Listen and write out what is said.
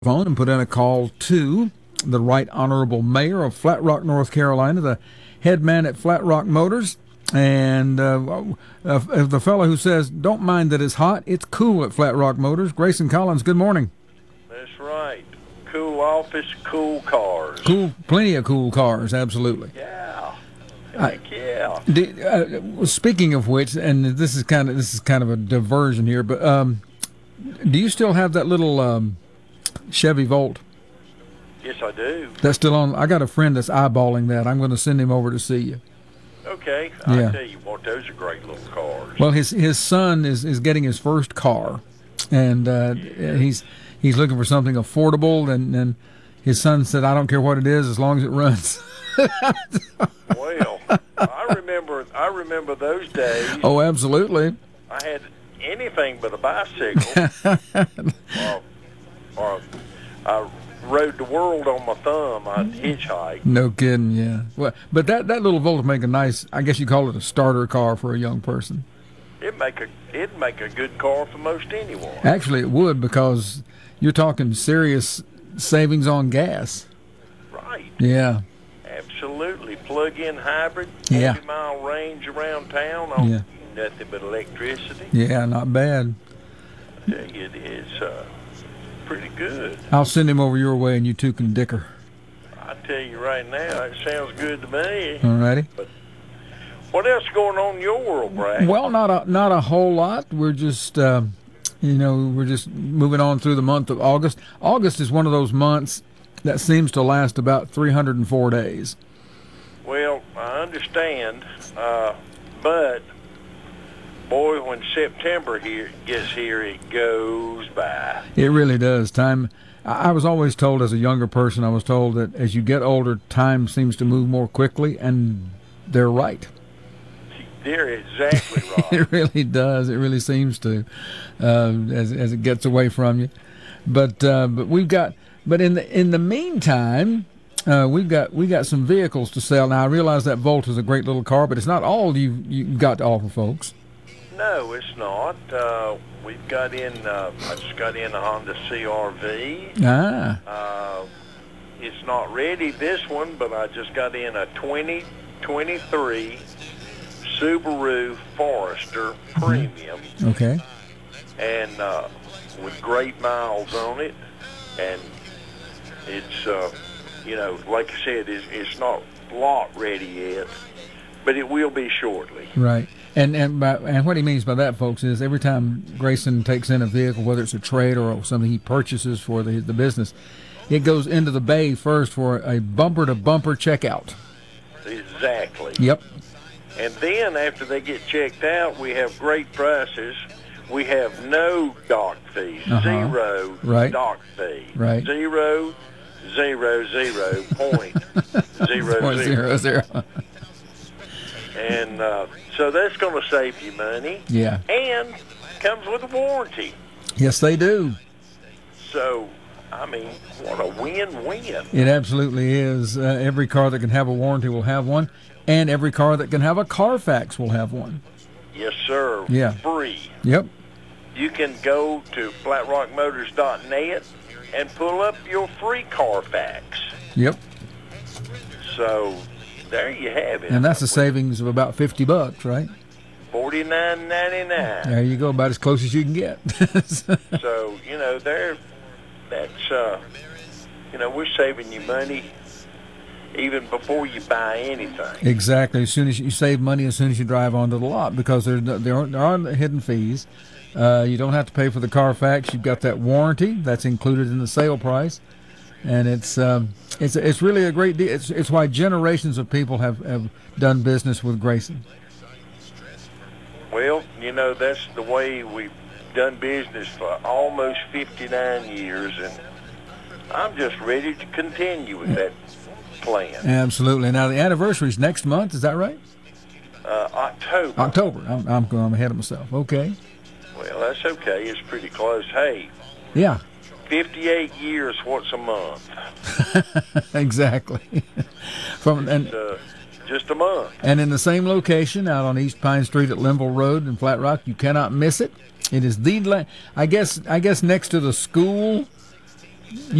Phone and put in a call to the Right Honorable Mayor of Flat Rock, North Carolina, the head man at Flat Rock Motors, and the fellow who says, don't mind that it's hot, it's cool at Flat Rock Motors. Grayson Collins, good morning. That's right. Cool office, cool cars. Cool, plenty of cool cars, absolutely. Yeah. Heck yeah. Speaking of which, and this is kind of a diversion here, but do you still have that little Chevy Volt? Yes, I do. That's still on. I got a friend that's eyeballing that. I'm going to send him over to see you. Okay. Yeah. I tell you what, those are great little cars. Well, his son is getting his first car, and he's looking for something affordable. And his son said, "I don't care what it is, as long as it runs." Well, I remember those days. Oh, absolutely. I had anything but a bicycle. or I rode the world on my thumb. I'd hitchhike. No kidding, yeah. Well, but that little Volt would make a nice, I guess you call it a starter car for a young person. It'd make a good car for most anyone. Actually, it would, because you're talking serious savings on gas. Right. Yeah. Absolutely. Plug-in hybrid, Yeah. 40-mile range around town on nothing but electricity. Yeah, not bad. I tell you, it's pretty good. I'll send him over your way, and you two can dicker. I tell you right now, it sounds good to me. All righty. But what else going on in your world, Brad? Well, not a whole lot. We're just we're just moving on through the month of August. August is one of those months that seems to last about 304 days. Well, I understand, but boy, when September gets here, it goes by. It really does. Time. I was always told, as a younger person, I was told that as you get older, time seems to move more quickly, and they're right. They're exactly right. It really does. It really seems to, as it gets away from you. But we've got. But in the meantime, we got some vehicles to sell. Now, I realize that Volt is a great little car, but it's not all you've got to offer, folks. No, it's not. We've got in. I just got in a Honda CR-V. It's not ready, this one, but I just got in a 2023 Subaru Forester Premium. Okay. And with great miles on it, and it's like I said, it's not lot ready yet, but it will be shortly. Right. And what he means by that, folks, is every time Grayson takes in a vehicle, whether it's a trade or something he purchases for the business, it goes into the bay first for a bumper-to-bumper checkout. Exactly. Yep. And then after they get checked out, we have great prices. We have no dock fees, zero dock fee, right. 0.0000. And so that's going to save you money. Yeah. And comes with a warranty. Yes, they do. So, I mean, what a win-win. It absolutely is. Every car that can have a warranty will have one, and every car that can have a Carfax will have one. Yes, sir. Yeah. Free. Yep. You can go to flatrockmotors.net and pull up your free Carfax. Yep. So there you have it. And that's a savings of about $50, right? $49.99. There you go, about as close as you can get. So we're saving you money even before you buy anything. Exactly. As soon as you save money, as soon as you drive onto the lot, because there aren't hidden fees. You don't have to pay for the Carfax. You've got that warranty that's included in the sale price, and it's really a great deal. It's why generations of people have done business with Grayson. Well, that's the way we've done business for almost 59 years, and I'm just ready to continue with that plan. Absolutely. Now the anniversary's next month. Is that right? October. I'm ahead of myself. Okay. Well, that's okay. It's pretty close. Hey. Yeah. 58 years. What's a month? Exactly. Just a month. And in the same location, out on East Pine Street at Linville Road in Flat Rock, you cannot miss it. It is I guess next to the school